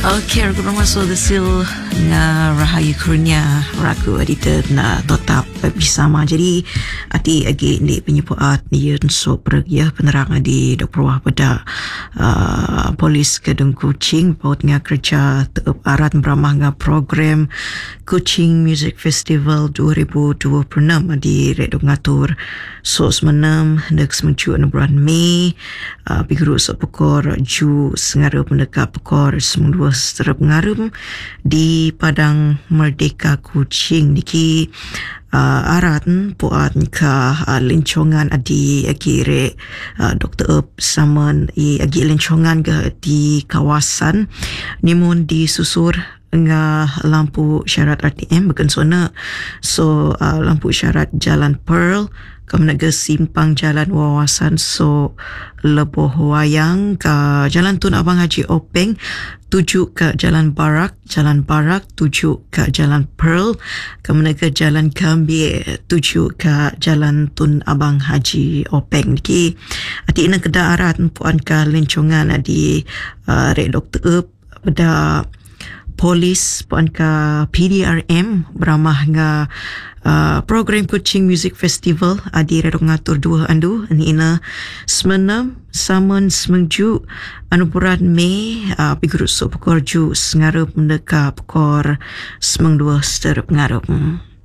Okey, aku masuk desil nga Rahayu Kurnia ragu editor na tetap bersama. Jadi ati agi ni penyepuat ni so pergi penerang di Dr. Wah pada polis Kedung Kuching paut nga kerja teep arat beramah nga program Kuching Music Festival 2026 di redok ngatur sos menam nek semencu bulan Mei piguru sepekor ju sengarup mendekat pekor semua serap ngarum di Padang Merdeka Kuching niki arat puat ka lincongan adi agire Dr. Up saman agi lincongan ke di kawasan nimun disusur nga lampu syarat RTM bukan sona so lampu syarat Jalan Pearl kemenaga simpang Jalan Wawasan so leboh wayang ke Jalan Tun Abang Haji Openg tuju ke Jalan Barak tuju ke Jalan Pearl kemenaga Jalan Gambir tuju ke Jalan Tun Abang Haji Openg ki ati ina kedah arat puan ka lencongan di Rek Dr. Up pada polis puan ka PDRM beramah nga program Kuching Music Festival adi redok ngatur dua andu ni ina semenam saman semengju anupuran Mei pigurut so pekor ju sengarup mendeka pekor semeng dua seterup ngarup.